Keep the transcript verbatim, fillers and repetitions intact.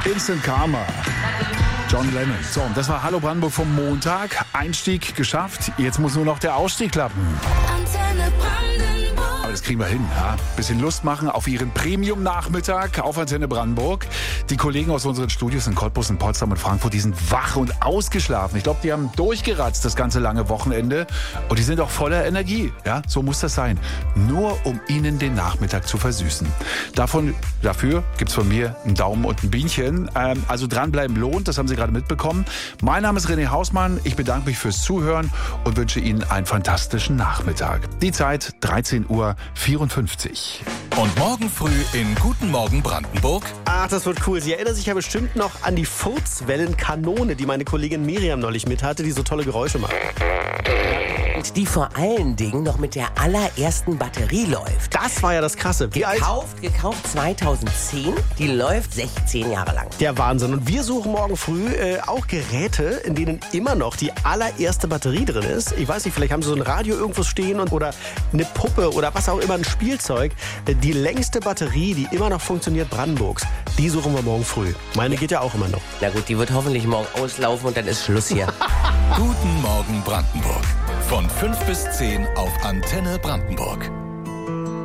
Instant Karma. John Lennon. So, und das war Hallo Brandenburg vom Montag. Einstieg geschafft. Jetzt muss nur noch der Ausstieg klappen. Antenne Brandenburg. Aber das kriegen wir hin. Ja? Bisschen Lust machen auf Ihren Premium-Nachmittag auf Antenne Brandenburg. Die Kollegen aus unseren Studios in Cottbus, in Potsdam und Frankfurt, die sind wach und ausgeschlafen. Ich glaube, die haben durchgeratzt das ganze lange Wochenende. Und die sind auch voller Energie. Ja, so muss das sein. Nur um Ihnen den Nachmittag zu versüßen. Davon, dafür gibt's von mir einen Daumen und ein Bienchen. Ähm, also dranbleiben lohnt, das haben Sie gerade mitbekommen. Mein Name ist René Hausmann. Ich bedanke mich fürs Zuhören und wünsche Ihnen einen fantastischen Nachmittag. Die Zeit dreizehn Uhr vierundfünfzig. Und morgen früh in Guten Morgen Brandenburg. Ach, das wird cool. Sie erinnern sich ja bestimmt noch an die Furzwellenkanone, die meine Kollegin Miriam neulich mit hatte, die so tolle Geräusche macht. Und die vor allen Dingen noch mit der allerersten Batterie läuft. Das war ja das Krasse. Wie alt? Gekauft, gekauft zweitausendzehn. Die läuft sechzehn Jahre lang. Der Wahnsinn. Und wir suchen morgen früh äh, auch Geräte, in denen immer noch die allererste Batterie drin ist. Ich weiß nicht, vielleicht haben Sie so ein Radio irgendwo stehen und, oder eine Puppe oder was auch immer, ein Spielzeug. Äh, die längste Batterie, die immer noch funktioniert, Brandenburgs, die suchen wir morgen früh. Meine geht ja auch immer noch. Na gut, die wird hoffentlich morgen auslaufen und dann ist Schluss hier. Guten Morgen Brandenburg. Von fünf bis zehn auf Antenne Brandenburg.